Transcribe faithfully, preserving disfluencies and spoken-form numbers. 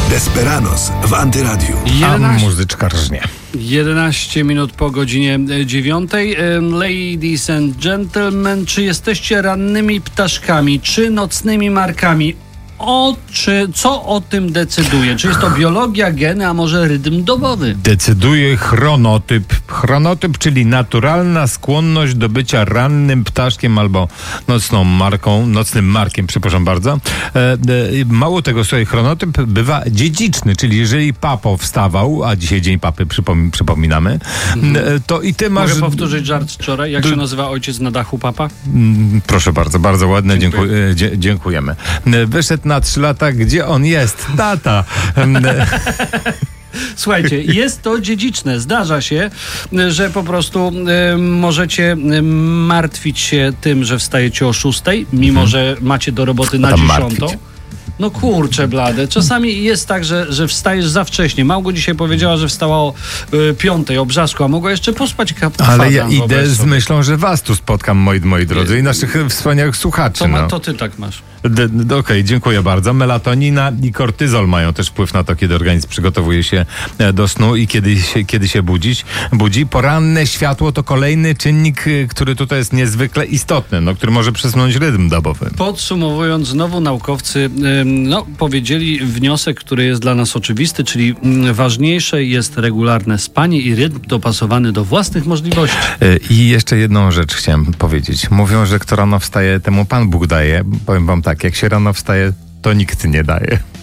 Desperados w Antyradiu. A muzyczka rżnie. jedenaście minut po godzinie dziewiątej. Ladies and gentlemen, czy jesteście rannymi ptaszkami, czy nocnymi markami? O, czy, co o tym decyduje? Czy jest to biologia, geny, a może rytm dobowy? Decyduje chronotyp. Chronotyp, czyli naturalna skłonność do bycia rannym ptaszkiem albo nocną marką, nocnym markiem, przepraszam bardzo. E, e, mało tego, słuchaj, chronotyp bywa dziedziczny, czyli jeżeli papo wstawał, a dzisiaj dzień papy, przypom- przypominamy, mhm. e, to i ty masz... Mogę powtórzyć żart wczoraj? Jak D- się nazywa ojciec na dachu papa? Mm, proszę bardzo, bardzo ładne, Dziękuję. Dziękuję, dzie- dziękujemy. Wyszedł na trzy lata, gdzie on jest? Tata. Słuchajcie, jest to dziedziczne. Zdarza się, że po prostu y, możecie martwić się tym, że wstajecie o szóstej, mimo hmm. że macie do roboty na dziesiątą. No kurczę blade. Czasami jest tak, że, że wstajesz za wcześnie. Małgo dzisiaj powiedziała, że wstała o y, piątej, o brzasku, a mogła jeszcze pospać kapitę. Ale ja idę z myślą, że was tu spotkam, moi, moi drodzy, i naszych wspaniałych słuchaczy. To, ma, no. to ty tak masz. D- d- Okej, okay, dziękuję bardzo. Melatonina i kortyzol mają też wpływ na to, kiedy organizm przygotowuje się do snu i kiedy się, kiedy się budzić, budzi. Poranne światło to kolejny czynnik, który tutaj jest niezwykle istotny, no, który może przesunąć rytm dobowy. Podsumowując, znowu naukowcy no, powiedzieli wniosek, który jest dla nas oczywisty, czyli ważniejsze jest regularne spanie i rytm dopasowany do własnych możliwości. I jeszcze jedną rzecz chciałem powiedzieć. Mówią, że kto rano wstaje, temu Pan Bóg daje. Powiem wam tak, jak się rano wstaje, to nikt nie daje.